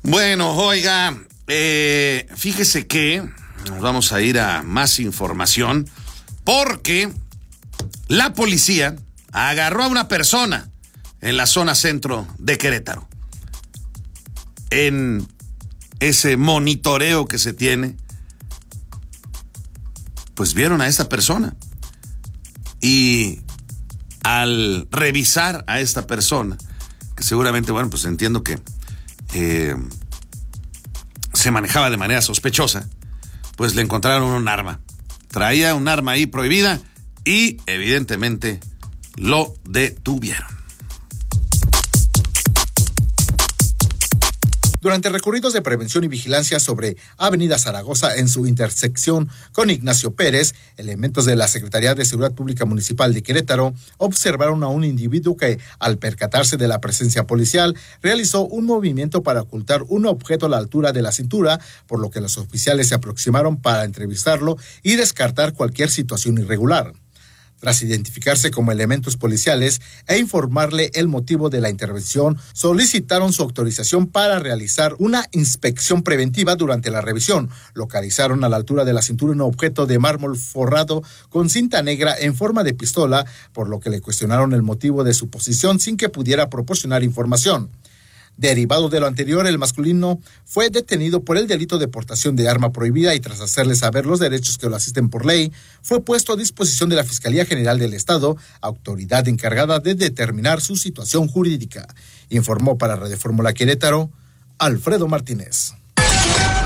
Bueno, oiga, fíjese que nos vamos a ir a más información porque la policía agarró a una persona en la zona centro de Querétaro. En ese monitoreo que se tiene, pues vieron a esta persona. Y al revisar a esta persona, que seguramente, bueno, pues entiendo que se manejaba de manera sospechosa, pues le encontraron un arma. Traía un arma ahí prohibida y evidentemente lo detuvieron. Durante recorridos de prevención y vigilancia sobre Avenida Zaragoza en su intersección con Ignacio Pérez, elementos de la Secretaría de Seguridad Pública Municipal de Querétaro observaron a un individuo que, al percatarse de la presencia policial, realizó un movimiento para ocultar un objeto a la altura de la cintura, por lo que los oficiales se aproximaron para entrevistarlo y descartar cualquier situación irregular. Tras identificarse como elementos policiales e informarle el motivo de la intervención, solicitaron su autorización para realizar una inspección preventiva. Durante la revisión, localizaron a la altura de la cintura un objeto de mármol forrado con cinta negra en forma de pistola, por lo que le cuestionaron el motivo de su posición sin que pudiera proporcionar información. Derivado de lo anterior, el masculino fue detenido por el delito de portación de arma prohibida y tras hacerle saber los derechos que lo asisten por ley, fue puesto a disposición de la Fiscalía General del Estado, autoridad encargada de determinar su situación jurídica. Informó para Radio Fórmula Querétaro, Alfredo Martínez.